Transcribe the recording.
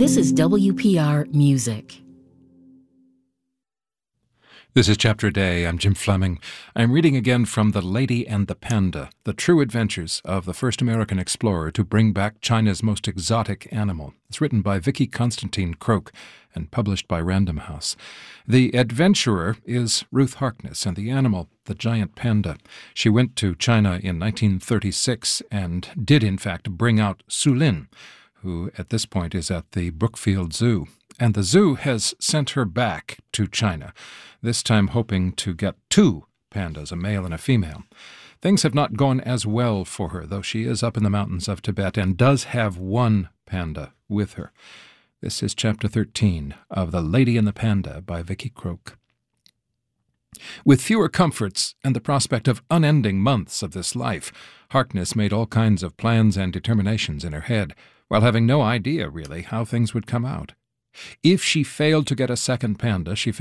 This is WPR Music. This is Chapter A Day. I'm Jim Fleming. I'm reading again from The Lady and the Panda, The True Adventures of the First American Explorer to Bring Back China's Most Exotic Animal. It's written by Vicky Constantine Croak and published by Random House. The adventurer is Ruth Harkness, and the animal, the giant panda. She went to China in 1936 and did, in fact, bring out Sulin, who at this point is at the Brookfield Zoo. And the zoo has sent her back to China, this time hoping to get two pandas, a male and a female. Things have not gone as well for her, though she is up in the mountains of Tibet and does have one panda with her. This is Chapter 13 of The Lady and the Panda by Vicky Croak. With fewer comforts and the prospect of unending months of this life, Harkness made all kinds of plans and determinations in her head, while having no idea, really, how things would come out. If she failed to get a second panda, she